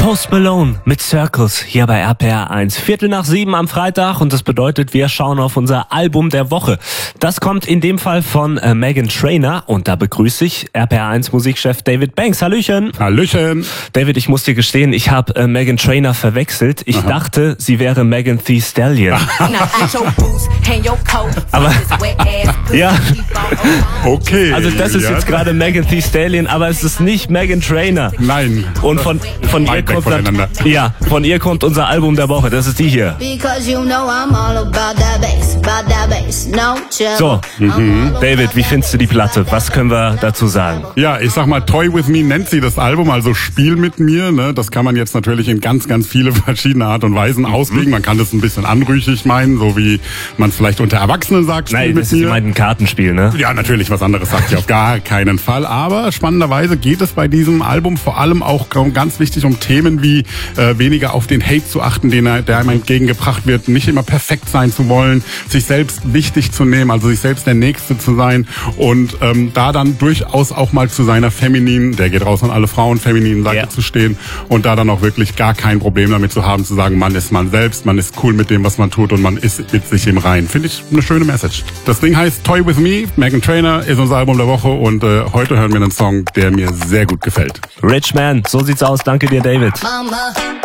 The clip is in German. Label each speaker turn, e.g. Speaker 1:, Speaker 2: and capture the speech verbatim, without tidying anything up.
Speaker 1: Post Malone mit Circles hier bei R P R eins. Viertel nach sieben am Freitag und das bedeutet, wir schauen auf unser Album der Woche. Das kommt in dem Fall von äh, Meghan Trainor und da begrüße ich R P R eins Musikchef David Banks. Hallöchen.
Speaker 2: Hallöchen.
Speaker 1: David, ich muss dir gestehen, ich habe äh, Meghan Trainor verwechselt. Ich Aha. dachte, sie wäre Megan Thee Stallion. Aber ja.
Speaker 2: Okay.
Speaker 1: Also das ist
Speaker 2: ja.
Speaker 1: jetzt gerade Megan Thee Stallion, aber es ist nicht Meghan Trainor.
Speaker 2: Nein.
Speaker 1: Und von von ihr kommt dann, ja, von ihr kommt unser Album der Woche. Das ist die hier. So, mhm. David, wie findest du die Platte? Was können wir dazu sagen?
Speaker 2: Ja, ich sag mal, Toy With Me nennt sie das Album, also Spiel mit mir. Ne? Das kann man jetzt natürlich in ganz, ganz viele verschiedene Art und Weisen mhm. auslegen. Man kann das ein bisschen anrüchig meinen, so wie man es vielleicht unter Erwachsenen sagt. Spiel
Speaker 1: Nein,
Speaker 2: mit
Speaker 1: das
Speaker 2: mir.
Speaker 1: ist immer ein Kartenspiel, ne?
Speaker 2: Ja, natürlich, was anderes sagt sie auf gar keinen Fall. Aber spannenderweise geht es bei diesem Album vor allem auch ganz wichtig um Themen wie äh, weniger auf den Hate zu achten, den er, der einem entgegengebracht wird, nicht immer perfekt sein zu wollen, sich selbst wichtig zu nehmen, also sich selbst der Nächste zu sein und ähm, da dann durchaus auch mal zu seiner femininen, der geht raus an alle Frauen, femininen Seite ja. zu stehen und da dann auch wirklich gar kein Problem damit zu haben, zu sagen, man ist man selbst, man ist cool mit dem, was man tut und man ist mit sich im Reinen. Finde ich eine schöne Message. Das Ding heißt Toy With Me, Meghan Trainor ist unser Album der Woche und äh, heute hören wir einen Song, der mir sehr gut gefällt.
Speaker 1: Rich Man, so sieht's aus. Danke dir, David.
Speaker 3: Mama.